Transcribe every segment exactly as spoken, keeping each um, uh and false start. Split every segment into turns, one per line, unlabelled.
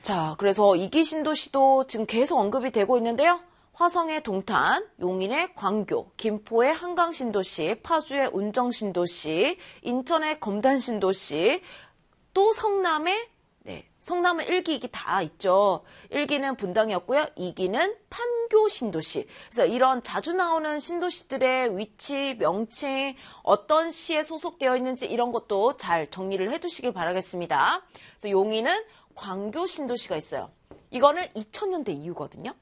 자, 그래서 이기 신도시도 지금 계속 언급이 되고 있는데요. 화성의 동탄, 용인의 광교, 김포의 한강 신도시, 파주의 운정 신도시, 인천의 검단 신도시, 또 성남의 네, 성남은 일 기, 이 기 다 있죠. 일 기는 분당이었고요. 이 기는 판교 신도시. 그래서 이런 자주 나오는 신도시들의 위치, 명칭, 어떤 시에 소속되어 있는지 이런 것도 잘 정리를 해두시길 바라겠습니다. 그래서 용인은 광교 신도시가 있어요. 이거는 이천 년대 이후거든요.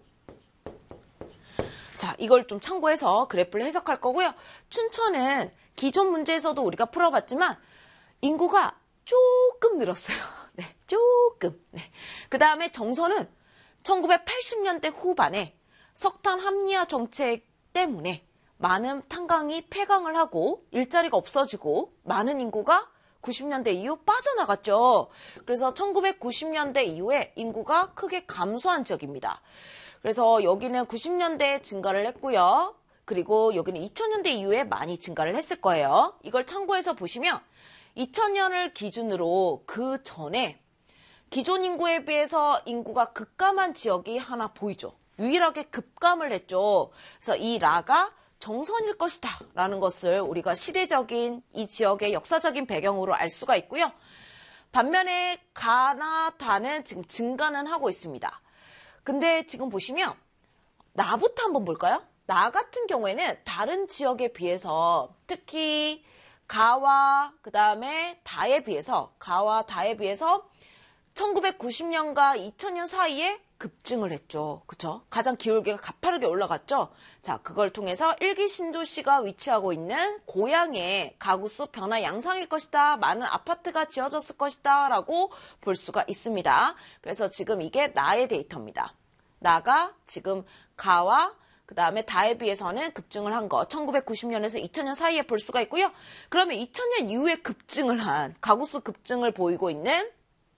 자, 이걸 좀 참고해서 그래프를 해석할 거고요. 춘천은 기존 문제에서도 우리가 풀어봤지만 인구가 조금 늘었어요. 네, 조금. 네. 그 다음에 정선은 천구백팔십 년대 후반에 석탄 합리화 정책 때문에 많은 탄광이 폐광을 하고 일자리가 없어지고 많은 인구가 구십 년대 이후 빠져나갔죠. 그래서 천구백구십 년대 이후에 인구가 크게 감소한 지역입니다. 그래서 여기는 구십 년대에 증가를 했고요. 그리고 여기는 이천 년대 이후에 많이 증가를 했을 거예요. 이걸 참고해서 보시면 이천 년을 기준으로 그 전에 기존 인구에 비해서 인구가 급감한 지역이 하나 보이죠. 유일하게 급감을 했죠. 그래서 이 라가 정선일 것이다 라는 것을 우리가 시대적인 이 지역의 역사적인 배경으로 알 수가 있고요. 반면에 가나 다는 지금 증가는 하고 있습니다. 근데 지금 보시면 나부터 한번 볼까요? 나 같은 경우에는 다른 지역에 비해서 특히 가와 그 다음에 다에 비해서 가와 다에 비해서 천구백구십 년과 이천 년 사이에 급증을 했죠. 그쵸? 가장 기울기가 가파르게 올라갔죠. 자, 그걸 통해서 일 기 신도시가 위치하고 있는 고향의 가구수 변화 양상일 것이다. 많은 아파트가 지어졌을 것이다. 라고 볼 수가 있습니다. 그래서 지금 이게 나의 데이터입니다. 나가 지금 가와 그 다음에 다에 비해서는 급증을 한 거 천구백구십 년에서 이천 년 사이에 볼 수가 있고요. 그러면 이천 년 이후에 급증을 한 가구수 급증을 보이고 있는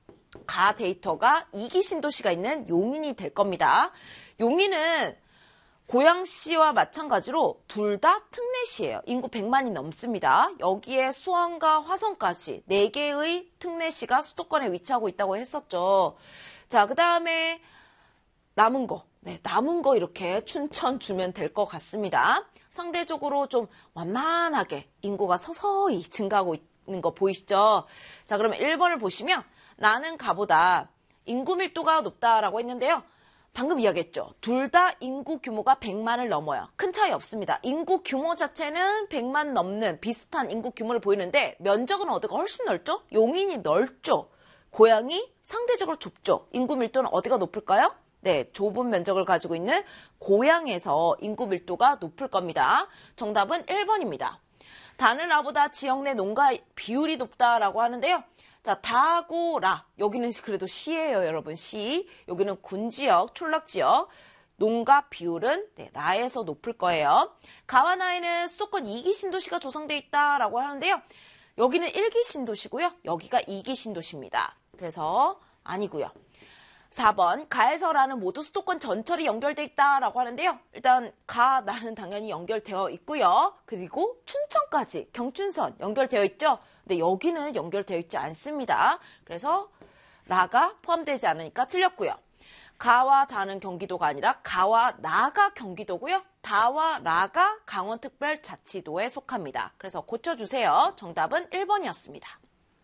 가 데이터가 이 기 신도시가 있는 용인이 될 겁니다. 용인은 고양시와 마찬가지로 둘 다 특례시예요. 인구 백만이 넘습니다. 여기에 수원과 화성까지 네 개의 특례시가 수도권에 위치하고 있다고 했었죠. 자, 그 다음에 남은 거. 네, 남은 거 이렇게 춘천 주면 될 것 같습니다. 상대적으로 좀 완만하게 인구가 서서히 증가하고 있는 거 보이시죠? 자, 그러면 일 번을 보시면 나는 가보다 인구 밀도가 높다라고 했는데요. 방금 이야기했죠. 둘 다 인구 규모가 백만을 넘어요. 큰 차이 없습니다. 인구 규모 자체는 백만 넘는 비슷한 인구 규모를 보이는데 면적은 어디가 훨씬 넓죠? 용인이 넓죠. 고양이 상대적으로 좁죠. 인구 밀도는 어디가 높을까요? 네, 좁은 면적을 가지고 있는 고양에서 인구 밀도가 높을 겁니다. 정답은 일 번입니다. 다는 라보다 지역 내 농가 비율이 높다라고 하는데요. 자, 다하고 라. 여기는 그래도 시예요, 여러분. 시. 여기는 군지역, 촌락지역. 농가 비율은 네, 라에서 높을 거예요. 가와 나에는 수도권 이 기 신도시가 조성돼 있다라고 하는데요. 여기는 일 기 신도시고요. 여기가 이 기 신도시입니다. 그래서 아니고요. 사 번 가에서 라는 모두 수도권 전철이 연결돼 있다라고 하는데요. 일단 가, 나는 당연히 연결되어 있고요. 그리고 춘천까지 경춘선 연결되어 있죠. 근데 여기는 연결되어 있지 않습니다. 그래서 라가 포함되지 않으니까 틀렸고요. 가와 다는 경기도가 아니라 가와 나가 경기도고요. 다와 라가 강원특별자치도에 속합니다. 그래서 고쳐주세요. 정답은 일 번이었습니다.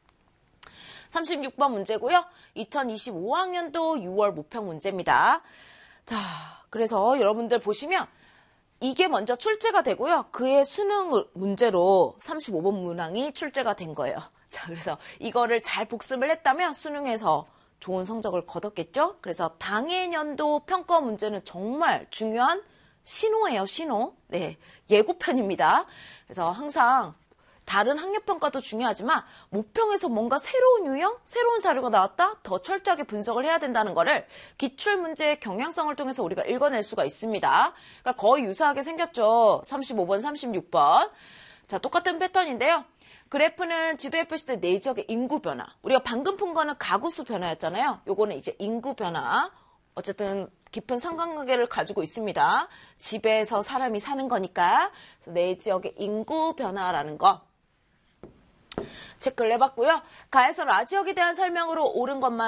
삼십육 번 문제고요. 이천이십오 학년도 유월 모평 문제입니다. 자, 그래서 여러분들 보시면 이게 먼저 출제가 되고요. 그의 수능 문제로 삼십오 번 문항이 출제가 된 거예요. 자, 그래서 이거를 잘 복습을 했다면 수능에서 좋은 성적을 거뒀겠죠? 그래서 당해년도 평가 문제는 정말 중요한 신호예요, 신호. 네, 예고편입니다. 그래서 항상 다른 학력평가도 중요하지만 모평에서 뭔가 새로운 유형, 새로운 자료가 나왔다? 더 철저하게 분석을 해야 된다는 거를 기출문제의 경향성을 통해서 우리가 읽어낼 수가 있습니다. 그러니까 거의 유사하게 생겼죠. 삼십오 번, 삼십육 번. 자, 똑같은 패턴인데요. 그래프는 지도에 표시된 네 지역의 인구 변화. 우리가 방금 푼 거는 가구수 변화였잖아요. 요거는 이제 인구 변화. 어쨌든 깊은 상관관계를 가지고 있습니다. 집에서 사람이 사는 거니까. 그래서 네 지역의 인구 변화라는 거. 체크를 해봤고요. 가에서 라 지역에 대한 설명으로 옳은 것만